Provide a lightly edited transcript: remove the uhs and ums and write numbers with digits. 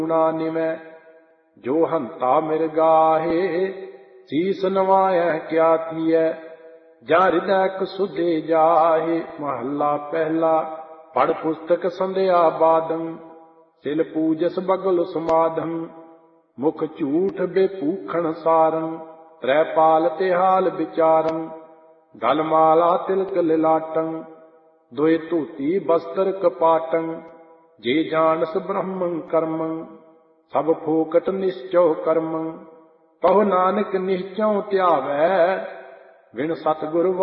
ਨਾ ਨਿਵੈ। ਜੋ ਹੰਤਾ ਮਿਰਗਾਹੇ ਸੀਸ ਨਵਾਇਐ ਕਿਆ ਥੀਐ। ਜਾ ਹਿਰਦੈ ਕਸੁਧੇ ਜਾਹੇ। ਮਹੱਲਾ ਪਹਿਲਾ। ਪੜ੍ਹ ਪੁਸਤਕ ਸੰਧਿਆ ਬਾਦੰ। ਸਿਲ ਪੂਜਸ ਬਗਲ ਸਮਾਧੰ। ਮੁਖ ਝੂਠ ਬੇਪੂਖਣ ਸਾਰੰ। ਤ੍ਰੈ ਪਾਲ ਤੇ ਹਾਲ ਵਿਚਾਰੰ। ਗਲ ਮਾਲਾ ਤਿਲਕ ਲਿਲਾਟੰ। ਦੋਇ ਧੋਤੀ ਬਸਤਰ ਕਪਾਟੰ। ਜੇ ਜਾਣਸ ਬ੍ਰਹਮੰ ਕਰਮੰ। ਸਭ ਫੋਕਟ ਨਿਸ਼ਚਉ ਕਰਮੰ। ਕਹੋ ਨਾਨਕ ਨਿਹਚਉ ਧਿਆਵੈ। ਬਿਨ ਸਤਿਗੁਰ